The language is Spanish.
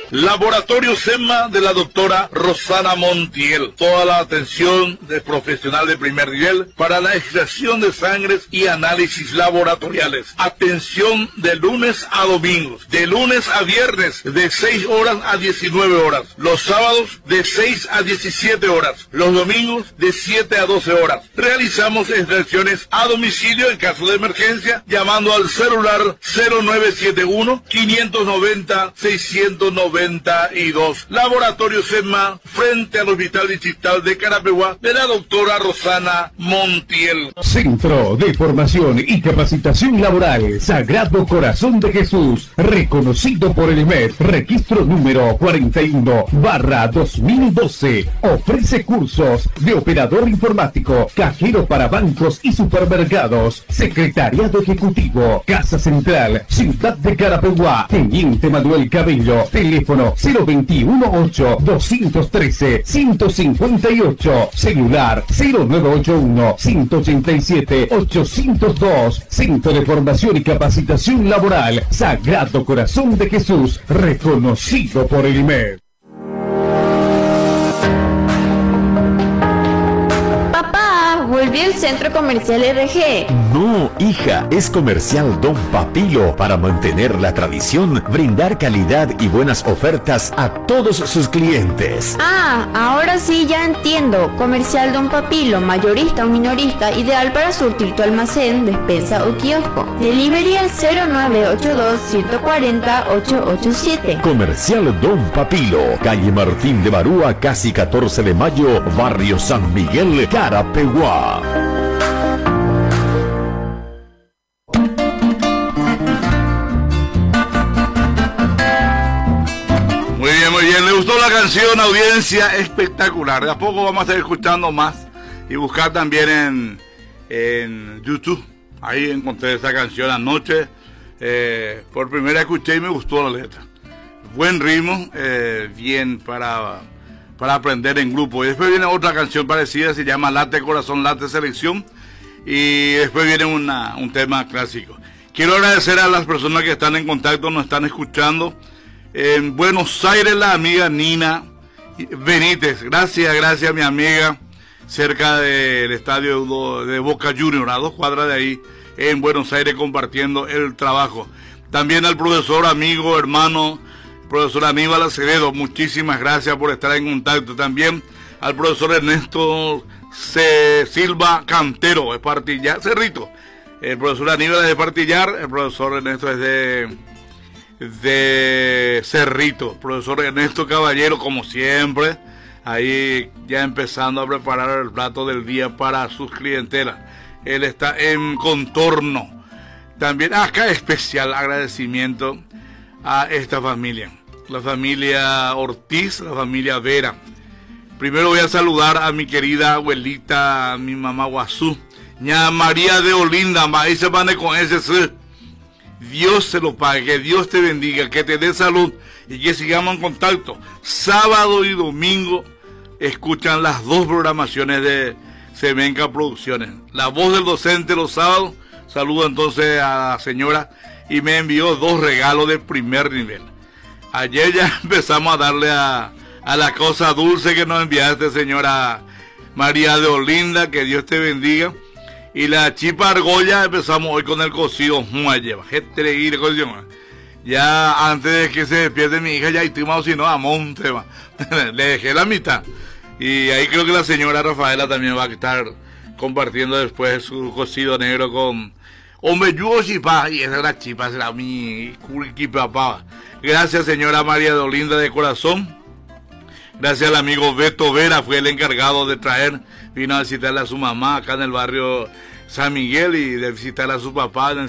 Laboratorio SEMA de la doctora Rosana Montiel. Toda la atención de profesional de primer nivel para la extracción de sangres y análisis laboratoriales. Atención de lunes a domingos, de lunes a viernes, de 6 horas a 19 horas. Los sábados de 6 a 17 horas. Los domingos de 7 a 12 horas. Realizamos extracciones a domicilio en caso de emergencia, llamando al celular 0971-590-692. Laboratorio SEMA, frente al Hospital Distrital de Carapeguá, de la doctora Rosana Montiel. Centro de Formación y Capacitación Laboral Sagrado Corazón de Jesús, reconocido por el IMED, registro número 41/2012. Ofrece cursos de operador informático, cajero para bancos y supermercados, secretariado ejecutivo, Casa Central, Ciudad de Carapeguá, Teniente Manuel Cabello, teléfono 021-813-158, celular 0981-187-802, Centro de Formación y Capacitación Laboral Sagrado Corazón de Jesús, reconocido por el IMED. Volví al centro comercial RG. No, hija, es Comercial Don Papilo, para mantener la tradición, brindar calidad y buenas ofertas a todos sus clientes. Ah, ahora sí ya entiendo. Comercial Don Papilo, mayorista o minorista, ideal para surtir tu almacén, despensa o kiosco. Delivery al 0982-140-887. Comercial Don Papilo, calle Martín de Barúa, casi 14 de mayo, barrio San Miguel, Carapeguá. Muy bien, le gustó la canción, audiencia, espectacular. De a poco vamos a estar escuchando más y buscar también en YouTube. Ahí encontré esta canción anoche, por primera vez escuché y me gustó la letra. Buen ritmo, bien para aprender en grupo. Y después viene otra canción parecida, se llama Late Corazón, Late Selección. Y después viene un tema clásico. Quiero agradecer a las personas que están en contacto, nos están escuchando. En Buenos Aires, la amiga Nina Benítez. Gracias mi amiga, cerca del estadio de Boca Juniors, a 2 cuadras de ahí, en Buenos Aires, compartiendo el trabajo. También al profesor, amigo, hermano, profesor Aníbal Acevedo, muchísimas gracias por estar en contacto. También al profesor Ernesto Silva Cantero, de Partillar, Cerrito. El profesor Aníbal es de Partillar, el profesor Ernesto es de Cerrito. Profesor Ernesto Caballero, como siempre, ahí ya empezando a preparar el plato del día para sus clientelas. Él está en Contorno. También acá especial agradecimiento a esta familia, la familia Ortiz, la familia Vera. Primero voy a saludar a mi querida abuelita, mi mamá Guazú, ña María de Olinda, maíz se pone con ese sí. Dios se lo pague, que Dios te bendiga, que te dé salud y que sigamos en contacto. Sábado y domingo escuchan las 2 programaciones de Semenca Producciones. La voz del docente los sábados. Saludo entonces a la señora y me envió 2 regalos de primer nivel. Ayer ya empezamos a darle a la cosa dulce que nos enviaste, señora María de Olinda, que Dios te bendiga. Y la chipa argolla empezamos hoy con el cocido. Ya antes de que se despierte mi hija, ya estimado, si no, a monte, le dejé la mitad. Y ahí creo que la señora Rafaela también va a estar compartiendo después su cocido negro con hombre yugo chipa. Y esa es la chipa, será mi curquipapá. Gracias, señora María de Olinda, de corazón. Gracias al amigo Beto Vera, fue el encargado de traer, vino a visitarle a su mamá acá en el barrio San Miguel y de visitarle a su papá en el